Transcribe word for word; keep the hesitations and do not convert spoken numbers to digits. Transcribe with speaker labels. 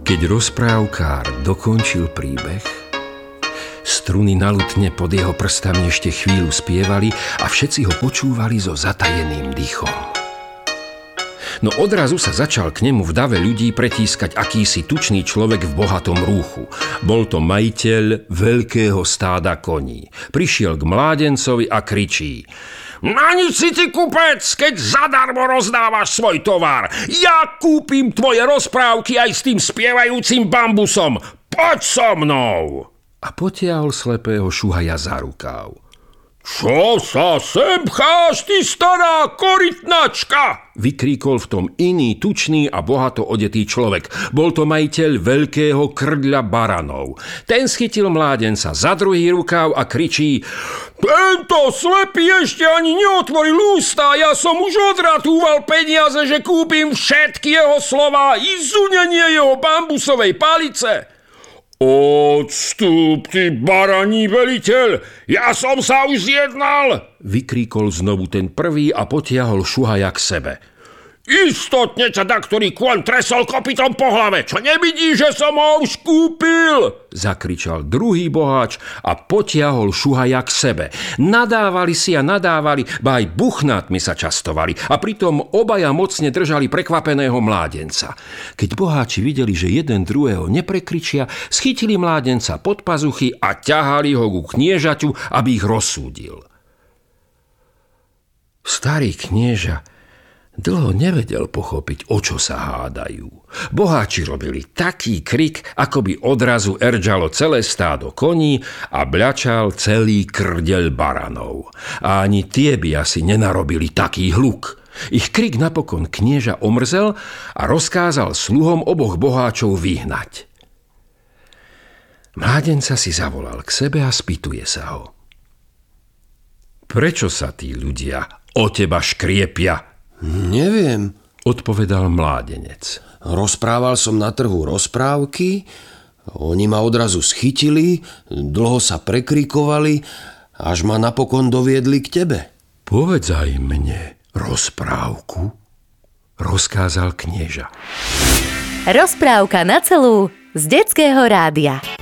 Speaker 1: Keď rozprávkár dokončil príbeh, struny na lutne pod jeho prstami ešte chvíľu spievali a všetci ho počúvali so zatajeným dýchom. No odrazu sa začal k nemu v dave ľudí pretískať akýsi tučný človek v bohatom rúchu. Bol to majiteľ veľkého stáda koní. Prišiel k mládencovi a kričí: Na nič si ty, kupec, keď zadarmo rozdávaš svoj tovar. Ja kúpim tvoje rozprávky aj s tým spievajúcim bambusom. Poď so mnou! A potiahol slepého šuhaja za rukáv. Čo sa sem pcháš, ty stará korytnačka? Vykríkol v tom iný tučný a bohato odetý človek. Bol to majiteľ veľkého krdľa baranov. Ten schytil mládenca za druhý rukáv a kričí: Tento slepý ešte ani neotvoril ústa, ja som už odratúval peniaze, že kúpim všetky jeho slová i zunenie jeho bambusovej palice. Odstúp, ty baraní veliteľ, ja som sa už zjednal, vykríkol znovu ten prvý a potiahol šuhaja k sebe. Istotne ťa daktorý kôň tresol kopytom po hlave, čo nevidíš, že som ho už kúpil, zakričal druhý boháč a potiahol šuhaja k sebe. Nadávali si a nadávali, ba aj buchnátmi sa častovali a pritom obaja mocne držali prekvapeného mládenca. Keď boháči videli, že jeden druhého neprekričia, schytili mládenca pod pazuchy a ťahali ho ku kniežaťu, aby ich rozsúdil. Starý knieža dlho nevedel pochopiť, o čo sa hádajú. Boháči robili taký krik, ako by odrazu erdžalo celé stádo koní a bľačal celý krdeľ baranov. A ani tie by asi nenarobili taký hluk. Ich krik napokon knieža omrzel a rozkázal sluhom oboch boháčov vyhnať. Mládenca si zavolal k sebe a spýtuje sa ho. Prečo sa tí ľudia o teba škriepia?
Speaker 2: Neviem,
Speaker 1: odpovedal mládenec.
Speaker 2: Rozprával som na trhu rozprávky, oni ma odrazu schytili, dlho sa prekrikovali, až ma napokon doviedli k tebe.
Speaker 1: Povedz aj mne rozprávku, rozkázal knieža.
Speaker 3: Rozprávka na celú z Detského rádia.